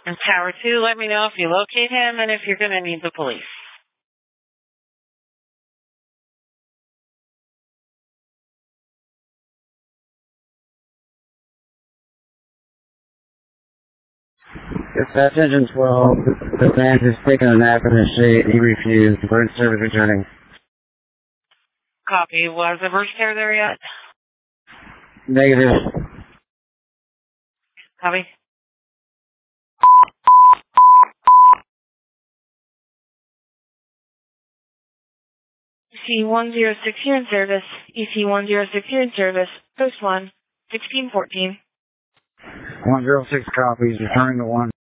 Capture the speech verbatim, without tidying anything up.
And Tower two, let me know if you locate him and if you're going to need the police. Dispatch Engine twelve, the man is taking a nap in his shade. He refused. Bird service returning. Copy. Was the first care there yet? Negative. Copy. E C one zero six here in service. E C one zero six here in service. Post one, sixteen fourteen. one zero six copies, returning to one.